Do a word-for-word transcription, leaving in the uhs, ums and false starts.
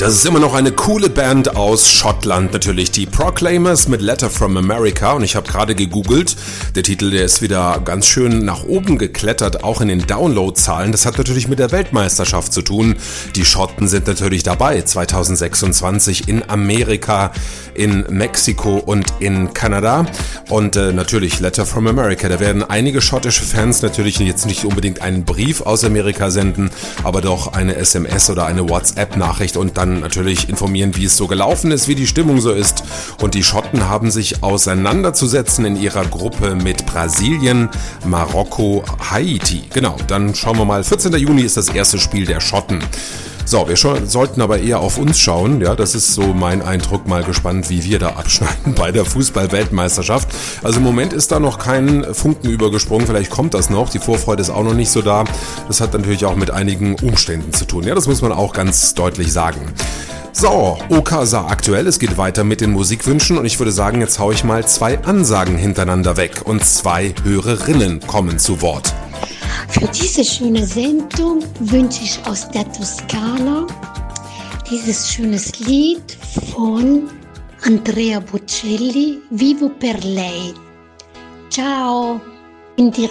Das ist immer noch eine coole Band aus Schottland, natürlich die Proclaimers mit Letter from America, und ich habe gerade gegoogelt, der Titel, der ist wieder ganz schön nach oben geklettert, auch in den Downloadzahlen. Das hat natürlich mit der Weltmeisterschaft zu tun. Die Schotten sind natürlich dabei, zwanzig sechsundzwanzig in Amerika, in Mexiko und in Kanada, und äh, natürlich Letter from America. Da werden einige schottische Fans natürlich jetzt nicht unbedingt einen Brief aus Amerika senden, aber doch eine S M S oder eine WhatsApp-Nachricht und dann natürlich informieren, wie es so gelaufen ist, wie die Stimmung so ist. Und die Schotten haben sich auseinanderzusetzen in ihrer Gruppe mit Brasilien, Marokko, Haiti. Genau, dann schauen wir mal. vierzehnten Juni ist das erste Spiel der Schotten. So, wir scho- sollten aber eher auf uns schauen. Ja, das ist so mein Eindruck. Mal gespannt, wie wir da abschneiden bei der Fußball-Weltmeisterschaft. Also im Moment ist da noch kein Funken übergesprungen. Vielleicht kommt das noch. Die Vorfreude ist auch noch nicht so da. Das hat natürlich auch mit einigen Umständen zu tun. Ja, das muss man auch ganz deutlich sagen. So, Okasa aktuell. Es geht weiter mit den Musikwünschen und ich würde sagen, jetzt haue ich mal zwei Ansagen hintereinander weg und zwei Hörerinnen kommen zu Wort. Für diese schöne Sendung wünsche ich aus der Toskana dieses schönes Lied von Andrea Bocelli, Vivo per lei. Ciao, in die